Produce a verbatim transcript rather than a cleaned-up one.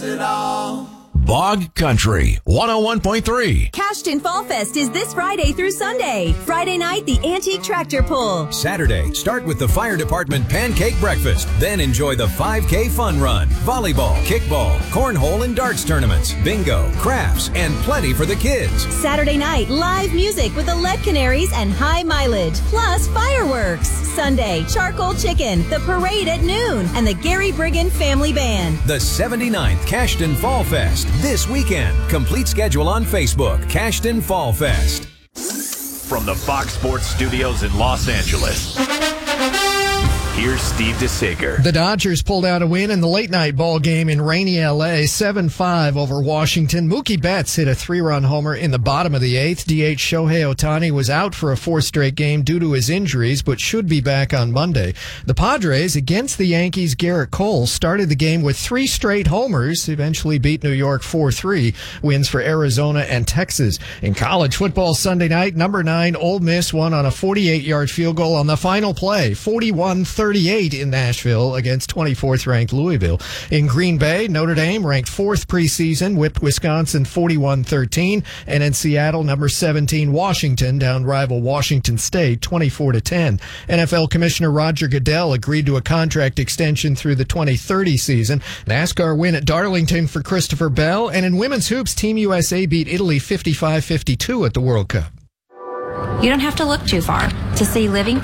Bog Country one oh one point three. Cashton Fall Fest is this Friday through Sunday. Friday night, the Antique Tractor Pull. Saturday, start with the Fire Department Pancake Breakfast. Then enjoy the five K Fun Run, volleyball, kickball, cornhole and darts tournaments, bingo, crafts, and plenty for the kids. Saturday night, live music with the Lead Canaries and High Mileage, plus fireworks. Sunday, charcoal chicken, the parade at noon, and the Gary Brigham Family Band. The seventy-ninth Cashton Fall Fest this weekend. Complete schedule on Facebook. Cashton Fall Fest. From the Fox Sports Studios in Los Angeles, here's Steve DeSager. The Dodgers pulled out a win in the late-night ball game in rainy L A, seven five over Washington. Mookie Betts hit a three-run homer in the bottom of the eighth. D H Shohei Ohtani was out for a fourth straight game due to his injuries, but should be back on Monday. The Padres, against the Yankees' Garrett Cole, started the game with three straight homers, eventually beat New York four three. Wins for Arizona and Texas. In college football Sunday night, number nine Ole Miss won on a forty-eight-yard field goal on the final play, forty-one thirty-eight in Nashville against twenty-fourth ranked Louisville. In Green Bay, Notre Dame, ranked fourth preseason, whipped Wisconsin forty-one thirteen. And in Seattle, number seventeen Washington down rival Washington State twenty-four to ten. N F L Commissioner Roger Goodell agreed to a contract extension through the twenty thirty season. NASCAR win at Darlington for Christopher Bell. And in women's hoops, Team U S A beat Italy fifty-five fifty-two at the World Cup. You don't have to look too far to see living